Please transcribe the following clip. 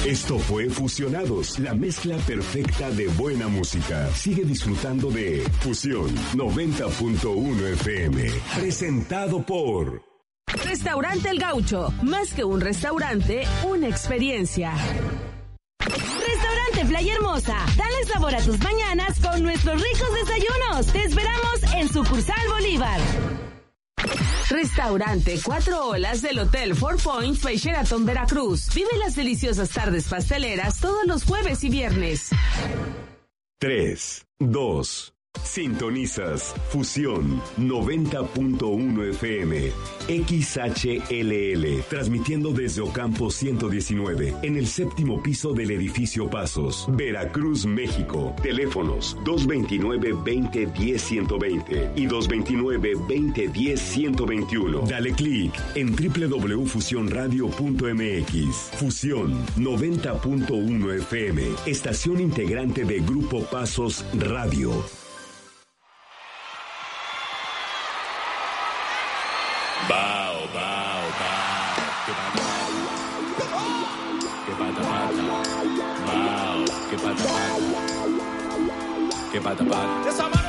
Esto fue Fusionados, la mezcla perfecta de buena música. Sigue disfrutando de Fusión 90.1 FM. Presentado por Restaurante El Gaucho. Más que un restaurante, una experiencia. Restaurante Playa Hermosa. Dale sabor a tus mañanas con nuestros ricos desayunos. Te esperamos en Sucursal Bolívar. Restaurante Cuatro Olas del Hotel Four Points by Sheraton Veracruz. Vive las deliciosas tardes pasteleras todos los jueves y viernes. 3, 2. Sintonizas Fusión 90.1 FM XHLL, transmitiendo desde Ocampo 119 en el séptimo piso del edificio Pasos, Veracruz, México. Teléfonos 229-2010-120 y 229-2010-121. Dale clic en www.fusionradio.mx. Fusión 90.1 FM, estación integrante de Grupo Pasos Radio. Bao, bao, bao. ¿Qué pata? ¿Qué pata, pata? Bao, ¿qué pata, pata? ¿Qué pata, pata?